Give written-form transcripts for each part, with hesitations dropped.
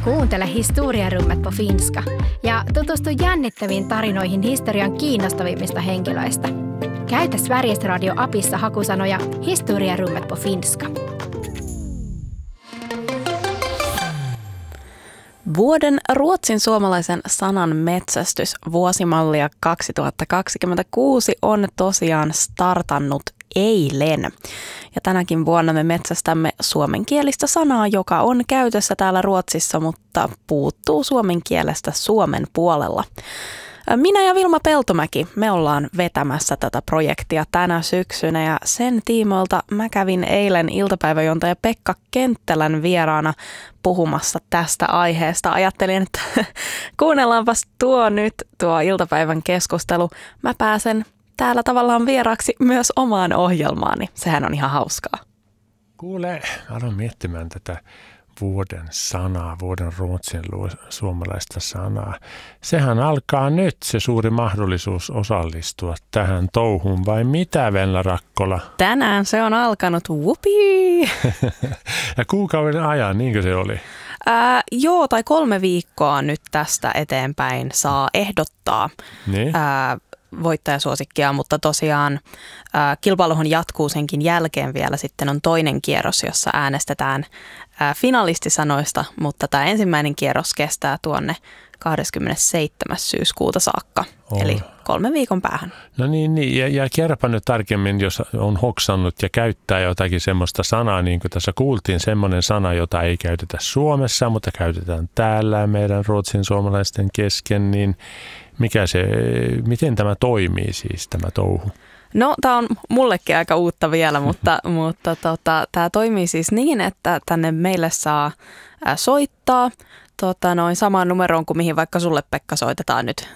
Kuuntele Historiarummet på finska ja tutustu jännittäviin tarinoihin historian kiinnostavimmista henkilöistä. Käytä Sveriges Radio-apissa hakusanoja Historiarummet på finska. Vuoden ruotsin suomalaisen sanan metsästys vuosimallia 2026 on tosiaan startannut eilen. Ja tänäkin vuonna me metsästämme suomenkielistä sanaa, joka on käytössä täällä Ruotsissa, mutta puuttuu suomen kielestä Suomen puolella. Minä ja Vilma Peltomäki, me ollaan vetämässä tätä projektia tänä syksynä ja sen tiimoilta mä kävin eilen iltapäiväjuontaja Pekka Kenttelän vieraana puhumassa tästä aiheesta. Ajattelin, että kuunnellaanpas tuo iltapäivän keskustelu. Mä pääsen täällä tavallaan vieraaksi myös omaan ohjelmaani. Sehän on ihan hauskaa. Kuule, aloin miettimään tätä vuoden sanaa, vuoden ruotsin suomalaista sanaa. Sehän alkaa nyt se suuri mahdollisuus osallistua tähän touhuun, vai mitä, Venla Rakkola? Tänään se on alkanut, whoopii! Ja kuukauden ajan, niinkö se oli? Joo, tai 3 viikkoa nyt tästä eteenpäin saa ehdottaa Niin? Voittajasuosikkia, mutta tosiaan kilpailuhan jatkuu senkin jälkeen vielä. Sitten on toinen kierros, jossa äänestetään finalistisanoista, mutta tämä ensimmäinen kierros kestää tuonne 27. syyskuuta saakka, eli 3 viikon päähän. No niin. Ja kerropa nyt tarkemmin, jos on hoksannut ja käyttää jotakin semmoista sanaa, niin kuin tässä kuultiin, semmoinen sana, jota ei käytetä Suomessa, mutta käytetään täällä meidän ruotsin suomalaisten kesken, niin miten tämä toimii siis, tämä touhu? No, tämä on mullekin aika uutta vielä, mutta tämä toimii siis niin, että tänne meille saa soittaa samaan numeroon kuin mihin vaikka sulle, Pekka, soitetaan nyt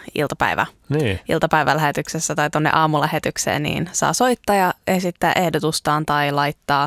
iltapäivälähetyksessä tai tuonne aamulähetykseen, niin saa soittaa ja esittää ehdotustaan tai laittaa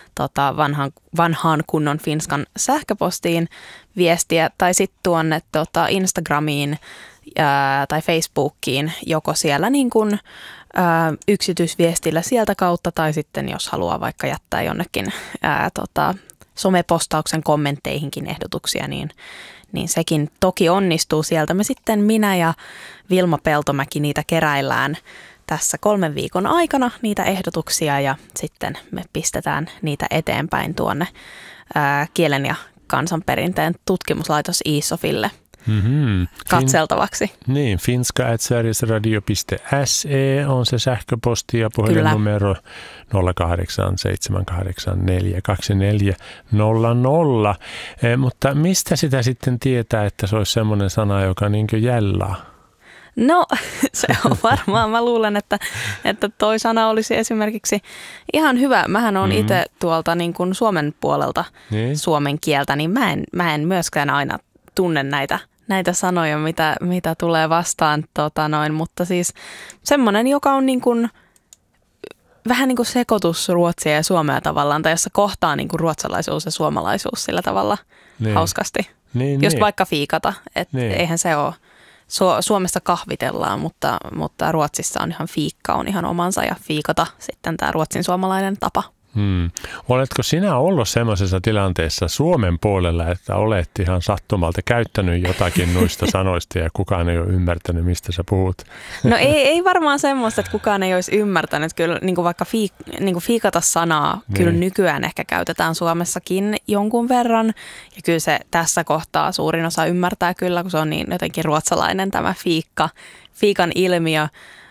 vanhaan kunnon finskan sähköpostiin viestiä tai sitten tuonne Instagramiin tai Facebookiin, joko siellä niin kuin yksityisviestillä sieltä kautta tai sitten jos haluaa vaikka jättää jonnekin somepostauksen kommentteihinkin ehdotuksia, niin sekin toki onnistuu sieltä. Me sitten minä ja Vilma Peltomäki niitä keräillään tässä 3 viikon aikana niitä ehdotuksia ja sitten me pistetään niitä eteenpäin tuonne kielen ja kansanperinteen tutkimuslaitos ISOFille katseltavaksi. Niin, finska@sverigesradio.se on se sähköposti ja puhelinnumero 0878424000. Mutta mistä sitä sitten tietää, että se olisi semmoinen sana, joka niin kuin jällää? No, se on varmaan. Mä luulen, että toi sana olisi esimerkiksi ihan hyvä. Mähän on itse tuolta niin kuin Suomen puolelta suomen kieltä, niin mä en myöskään aina tunne näitä sanoja, mitä tulee vastaan, mutta siis semmoinen, joka on niin kuin vähän niin kuin sekoitus ruotsia ja suomea tavallaan, tai jossa kohtaa niin kuin ruotsalaisuus ja suomalaisuus sillä tavalla hauskasti. Just vaikka fiikata, että eihän se ole. Suomessa kahvitellaan, mutta Ruotsissa on ihan fiikka, on ihan omansa ja fiikata sitten tämä ruotsin suomalainen tapa. Oletko sinä ollut semmoisessa tilanteessa Suomen puolella, että olet ihan sattumalta käyttänyt jotakin noista sanoista ja kukaan ei ole ymmärtänyt, mistä sä puhut? No ei varmaan semmoista, että kukaan ei olisi ymmärtänyt. Kyllä niin kuin vaikka fiikata sanaa kyllä nykyään ehkä käytetään Suomessakin jonkun verran. Ja kyllä se tässä kohtaa suurin osa ymmärtää kyllä, kun se on niin jotenkin ruotsalainen tämä fiikan ilmiö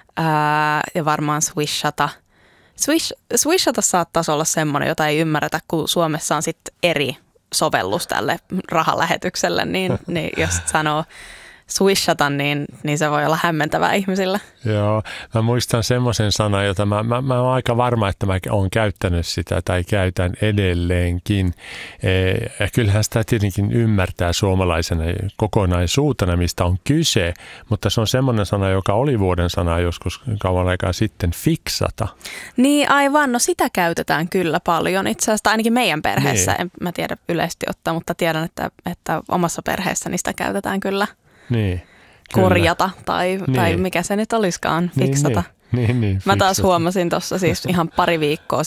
ja varmaan swishata. Swishata saattaisi olla semmoinen, jota ei ymmärretä, kun Suomessa on sitten eri sovellus tälle rahalähetykselle, niin jos sanoo swishata, niin se voi olla hämmentävää ihmisillä. Joo, mä muistan semmoisen sanan, jota mä oon aika varma, että mä oon käyttänyt sitä tai käytän edelleenkin. Ja kyllähän sitä tietenkin ymmärtää suomalaisena kokonaisuutena, mistä on kyse, mutta se on semmoinen sana, joka oli vuoden sana joskus kauan aikaa sitten, fiksata. Niin aivan, no sitä käytetään kyllä paljon. Itse asiassa ainakin meidän perheessä, en mä tiedä yleisesti ottaa, mutta tiedän, että omassa perheessä sitä käytetään kyllä. Niin, korjata tai mikä se nyt olisikaan, fiksata. Niin, mä taas huomasin tuossa siis ihan pari viikkoa